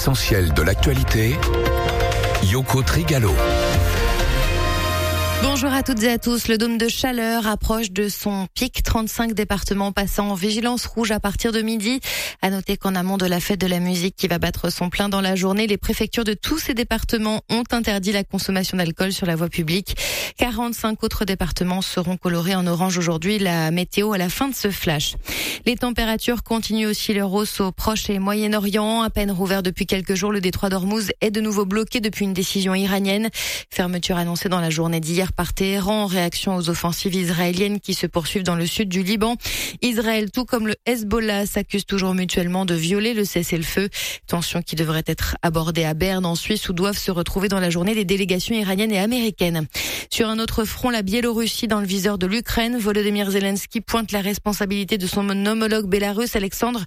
L'essentiel de l'actualité, Yoko Trigalo. Bonjour à toutes et à tous. Le dôme de chaleur approche de son pic. 35 départements passant en vigilance rouge à partir de midi. À noter qu'en amont de la fête de la musique qui va battre son plein dans la journée, les préfectures de tous ces départements ont interdit la consommation d'alcool sur la voie publique. 45 autres départements seront colorés en orange aujourd'hui. La météo à la fin de ce flash. Les températures continuent aussi leur hausse au Proche et Moyen-Orient. À peine rouvert depuis quelques jours, le détroit d'Ormuz est de nouveau bloqué depuis une décision iranienne. Fermeture annoncée dans la journée d'hier par Téhéran en réaction aux offensives israéliennes qui se poursuivent dans le sud du Liban. Israël, tout comme le Hezbollah, s'accusent toujours mutuellement de violer le cessez-le-feu. Tension qui devrait être abordée à Berne en Suisse où doivent se retrouver dans la journée des délégations iraniennes et américaines. Sur un autre front, la Biélorussie dans le viseur de l'Ukraine. Volodymyr Zelensky pointe la responsabilité de son homologue bélarusse Alexandre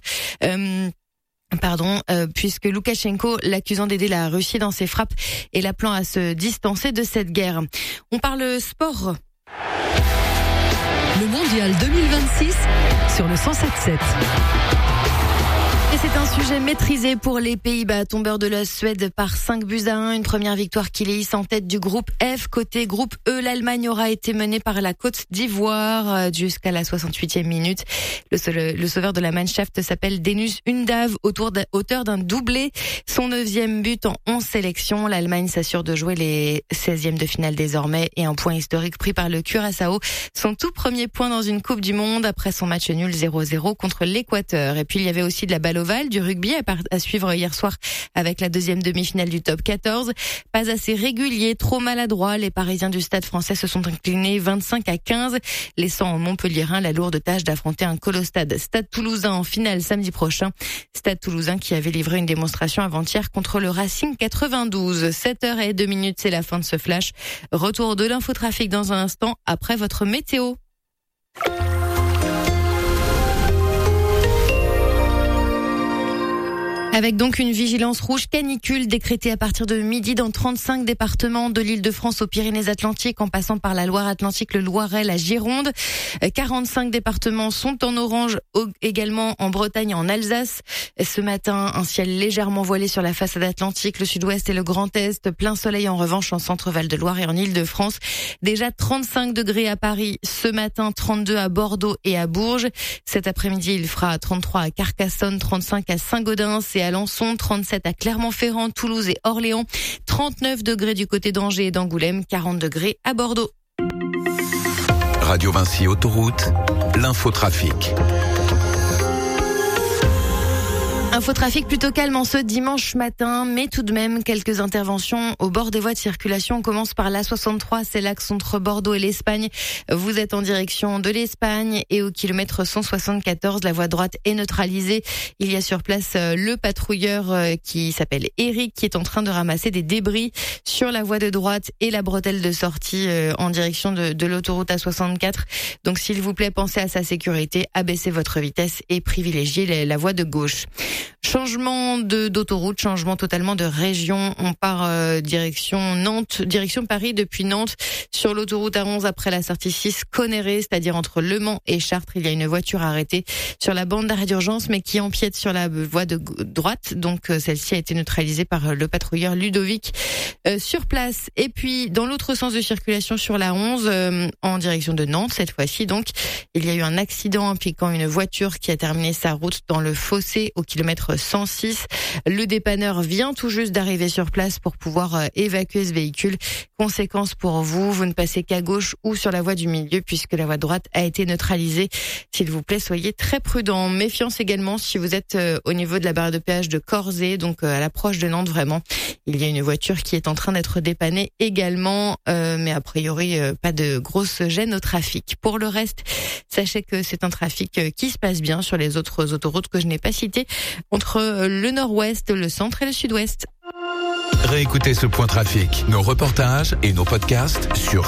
puisque Loukachenko l'accusant d'aider la Russie dans ses frappes et l'appelant à se distancer de cette guerre. On parle sport. Le mondial 2026 sur le 107.7. Et c'est un sujet maîtrisé pour les Pays-Bas, tombeur de la Suède par 5-1. Une première victoire qui les hisse en tête du groupe F. Côté groupe E, l'Allemagne aura été menée par la Côte d'Ivoire jusqu'à la 68e minute. Le sauveur de la Mannschaft s'appelle Denus Undav, auteur d'un doublé. Son 9e but en 11 sélections. L'Allemagne s'assure de jouer les 16e de finale désormais et un point historique pris par le Curaçao. Son tout premier point dans une Coupe du Monde après son match nul 0-0 contre l'Équateur. Et puis il y avait aussi de la balle ovale, du rugby à suivre hier soir avec la deuxième demi-finale du top 14. Pas assez régulier, trop maladroit, les Parisiens du Stade français se sont inclinés 25-15, laissant aux Montpelliérains la lourde tâche d'affronter un colostade Stade Toulousain en finale samedi prochain. Stade Toulousain qui avait livré une démonstration avant-hier contre le Racing 92. 7h02, c'est la fin de ce flash. Retour de l'infotrafic dans un instant après votre météo. Avec donc une vigilance rouge canicule décrétée à partir de midi dans 35 départements de l'Île-de-France aux Pyrénées-Atlantiques en passant par la Loire-Atlantique, le Loiret, la Gironde. 45 départements sont en orange également en Bretagne et en Alsace. Ce matin, un ciel légèrement voilé sur la façade atlantique, le sud-ouest et le Grand Est. Plein soleil en revanche en centre-Val de Loire et en Île-de-France. Déjà 35 degrés à Paris ce matin, 32 à Bordeaux et à Bourges. Cet après-midi, il fera 33 à Carcassonne, 35 à Saint-Gaudens et Alençon, 37 à Clermont-Ferrand, Toulouse et Orléans, 39 degrés du côté d'Angers et d'Angoulême, 40 degrés à Bordeaux. Radio Vinci Autoroute, l'infotrafic. Infotrafic plutôt calme en ce dimanche matin, mais tout de même quelques interventions au bord des voies de circulation. On commence par l'A63, c'est l'axe entre Bordeaux et l'Espagne. Vous êtes en direction de l'Espagne et au kilomètre 174, la voie droite est neutralisée. Il y a sur place le patrouilleur qui s'appelle Eric qui est en train de ramasser des débris sur la voie de droite et la bretelle de sortie en direction de l'autoroute A64. Donc s'il vous plaît, pensez à sa sécurité, abaissez votre vitesse et privilégiez la voie de gauche. Changement d'autoroute, changement totalement de région. On part direction Nantes, direction Paris depuis Nantes. Sur l'autoroute A11 après la sortie 6 Conneré, c'est-à-dire entre Le Mans et Chartres, il y a une voiture arrêtée sur la bande d'arrêt d'urgence mais qui empiète sur la voie de droite. Donc celle-ci a été neutralisée par le patrouilleur Ludovic sur place. Et puis dans l'autre sens de circulation sur la 11 en direction de Nantes cette fois-ci, donc il y a eu un accident impliquant une voiture qui a terminé sa route dans le fossé au kilomètre 106. Le dépanneur vient tout juste d'arriver sur place pour pouvoir évacuer ce véhicule. Conséquence pour vous, vous ne passez qu'à gauche ou sur la voie du milieu puisque la voie de droite a été neutralisée. S'il vous plaît, soyez très prudents. Méfiance également si vous êtes au niveau de la barre de péage de Corzé, donc à l'approche de Nantes vraiment. Il y a une voiture qui est en train d'être dépannée également, mais a priori pas de grosse gêne au trafic. Pour le reste, sachez que c'est un trafic qui se passe bien sur les autres autoroutes que je n'ai pas citées, entre le nord-ouest, le centre et le sud-ouest. Réécoutez ce point trafic, nos reportages et nos podcasts sur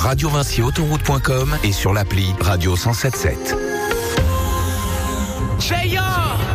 radiovinciautoroute.com et sur l'appli Radio 107.7. Jaya!